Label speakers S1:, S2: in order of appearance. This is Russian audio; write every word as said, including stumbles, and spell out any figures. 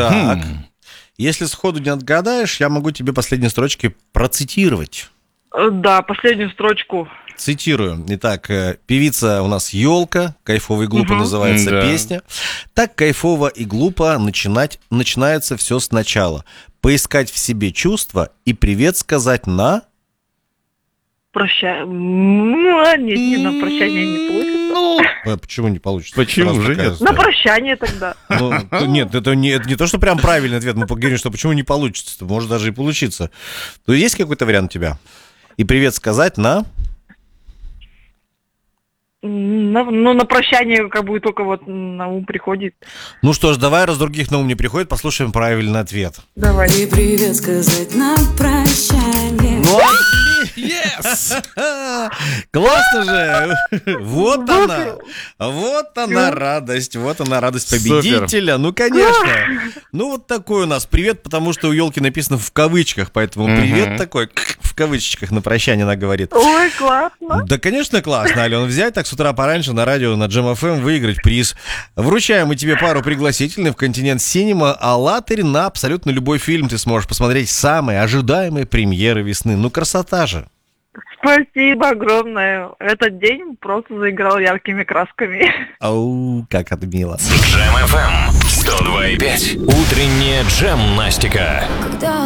S1: Так, если сходу не отгадаешь, я могу тебе последние строчки процитировать.
S2: Да, последнюю строчку.
S1: Цитирую. Итак, певица у нас Ёлка, «Кайфово и глупо» угу. называется да. песня. Так кайфово и глупо начинать, начинается все сначала. Поискать в себе чувства и привет сказать на...
S2: Прощай. Ну, нет, не на прощание не получится.
S1: Ну, а почему не получится?
S3: Почему же нет?
S2: На прощание тогда.
S1: Ну, нет, это не, это не то, что прям правильный ответ. Мы поговорим, что почему не получится. Может даже и получиться. То есть какой-то вариант у тебя? И привет сказать на...
S2: На, ну, на прощание как бы только вот на ум приходит.
S1: Ну что ж, давай, раз других на ум не приходит, послушаем правильный ответ.
S2: Давай.
S4: И привет сказать на прощание.
S1: Ну, yes! Классно же! Вот она! Вот она радость, вот она радость победителя. Ну, конечно. Ну, вот такой у нас привет, потому что у Ёлки написано в кавычках, поэтому привет такой, в кавычечках на прощание она говорит.
S2: Ой, классно.
S1: Да, конечно, классно, Алена. Взять так с утра пораньше на радио, на Джем эф эм, выиграть приз. Вручаем мы тебе пару пригласительных в Континент Синема, а латырь на абсолютно любой фильм ты сможешь посмотреть самые ожидаемые премьеры весны. Ну, красота же.
S2: Спасибо огромное. Этот день просто заиграл яркими красками.
S1: Ау, как это мило.
S5: Джем эф эм сто два и пять. Утренняя джем-настика.